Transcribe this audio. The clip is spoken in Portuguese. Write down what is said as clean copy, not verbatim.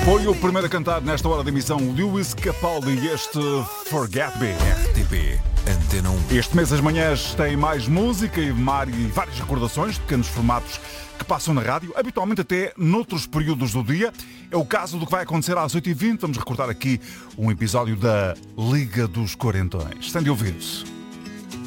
Foi o primeiro a cantar nesta hora de emissão Lewis Capaldi e este Forget Me. RTP Antena 1. Este mês as manhãs têm mais música e várias recordações de pequenos formatos que passam na rádio, habitualmente até noutros períodos do dia. É o caso do que vai acontecer às 8h20. Vamos recordar aqui um episódio da Liga dos Quarentões. Tem de ouvir-se.